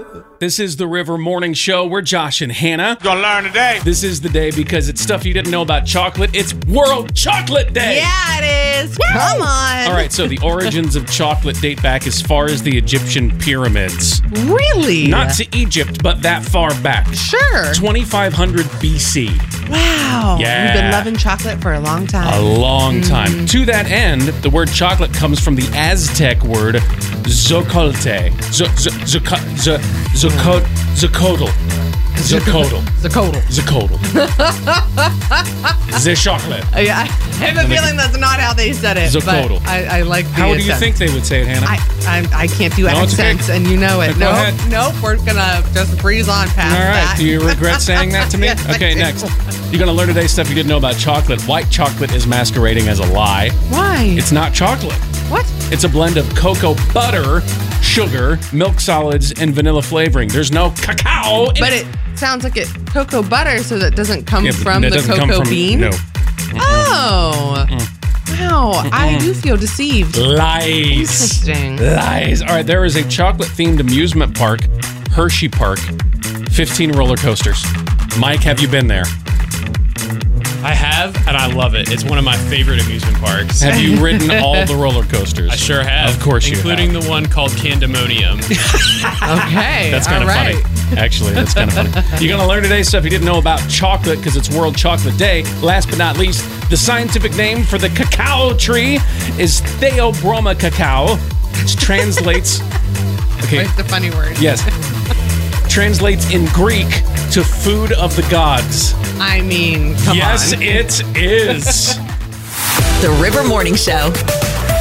This is the River Morning Show. We're Josh and Hannah. Gonna learn today. This is the day because it's stuff you didn't know about chocolate. It's World Chocolate Day. Yeah, it is. Come on. All right, so the origins of chocolate date back as far as the Egyptian pyramids. Really? Not to Egypt, but that far back. Sure. 2500 BC. Wow. Yeah. We've been loving chocolate for a long A time. long time. To that end, the word chocolate comes from the Aztec word zocolte. Zocodle. The chocolate. Yeah, I have a feeling that's not how they said it. Zocodle. But I like the How do you attempt. think they would say it, Hannah? I can't do No, it's okay. accents, and you know it. Go ahead. Nope, we're gonna just breeze on past All right. that. Do you regret saying that to me? Yes, I Okay, do. next. You're going to learn today stuff you didn't know about chocolate. White chocolate is masquerading as a lie. Why? It's not chocolate. What? It's a blend of cocoa butter, sugar, milk solids, and vanilla flavoring. There's no cacao in But it. it sounds like it cocoa butter, so that doesn't come Yeah, but from that the doesn't cocoa come from, bean. No. Oh. Wow. I do feel deceived. Lies. Interesting. Lies. All right, there is a chocolate-themed amusement park, Hershey Park, 15 roller coasters. Mike, have you been there? I have, and I love it. It's one of my favorite amusement parks. Have you ridden all the roller coasters? I sure have. Of course you have. Including the one called Candemonium. Okay. That's kind of all right. funny. Actually, that's kind of funny. You're going to learn today stuff you didn't know about chocolate because it's World Chocolate Day. Last but not least, the scientific name for the cacao tree is Theobroma cacao, which translates... Okay, Where's the funny word? yes. Translates in Greek to food of the gods. I mean, come Yes, on. it is. The River Morning Show.